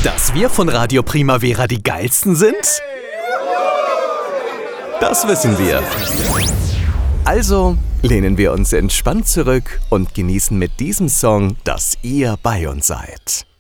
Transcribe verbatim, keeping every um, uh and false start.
Dass wir von Radio Primavera die geilsten sind? Das wissen wir. Also lehnen wir uns entspannt zurück und genießen mit diesem Song, dass ihr bei uns seid.